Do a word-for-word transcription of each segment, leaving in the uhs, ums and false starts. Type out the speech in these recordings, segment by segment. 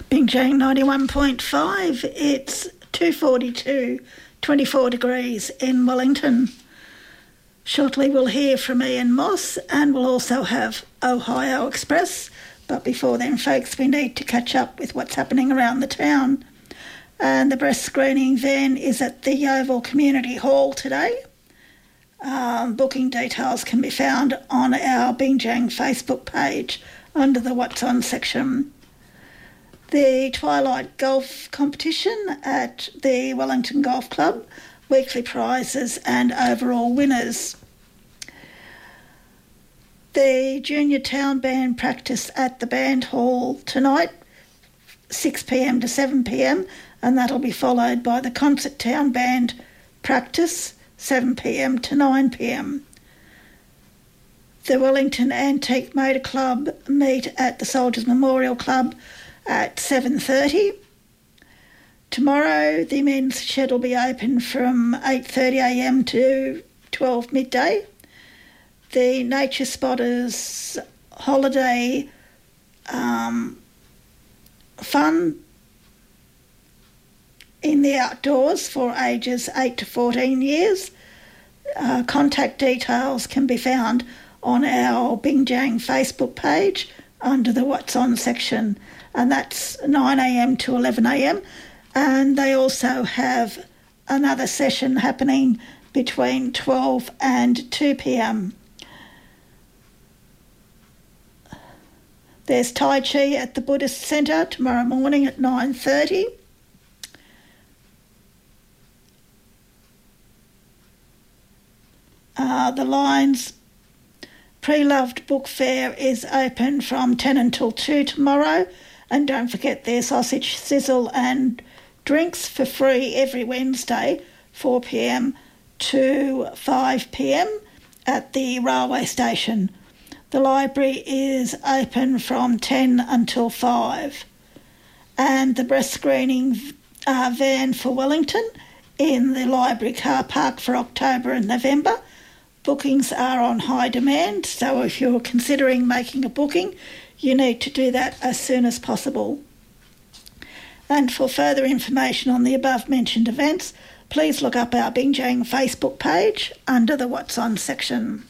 Bingjang ninety-one point five. It's two forty-two, twenty-four degrees in Wellington. Shortly we'll hear from Ian Moss, and we'll also have Ohio Express. But before then, folks, we need to catch up with what's happening around the town. And the breast screening then is at the Yeovil Community Hall today. Um, booking details can be found on our Bingjang Facebook page under the What's On section. The Twilight Golf competition at the Wellington Golf Club, weekly prizes and overall winners. The Junior Town Band practice at the Band Hall tonight, six p m to seven p m, and that'll be followed by the Concert Town Band practice, seven p m to nine p m. The Wellington Antique Motor Club meet at the Soldiers Memorial Club at seven thirty. Tomorrow the men's shed will be open from eight thirty a m to twelve midday. The Nature Spotters holiday um, fun in the outdoors for ages eight to fourteen years. Uh, contact details can be found on our Bingjang Facebook page under the What's On section, and that's nine a m to eleven a m. And they also have another session happening between twelve and two p m. There's Tai Chi at the Buddhist Centre tomorrow morning at nine thirty. Uh, the Lions Pre-Loved Book Fair is open from ten until two tomorrow. And don't forget their sausage sizzle and drinks for free every Wednesday, four p m to five p m at the railway station. The library is open from ten until five. And the breast screening uh, van for Wellington in the library car park for October and November. Bookings are on high demand, so if you're considering making a booking, you need to do that as soon as possible. And for further information on the above-mentioned events, please look up our Bingjang Facebook page under the What's On section.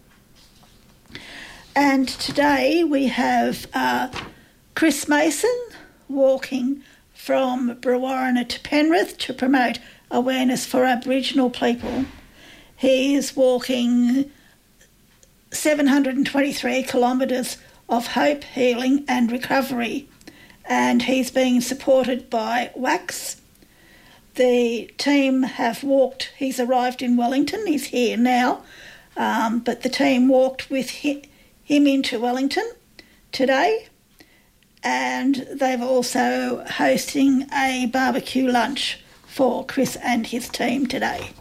And today we have uh, Chris Mason walking from Brewarrina to Penrith to promote awareness for Aboriginal people. He is walking seven hundred twenty-three kilometres of hope, healing and recovery, and he's being supported by WAX. The team have walked, he's arrived in Wellington, he's here now, um, but the team walked with him into Wellington today, and they've also hosting a barbecue lunch for Chris and his team today.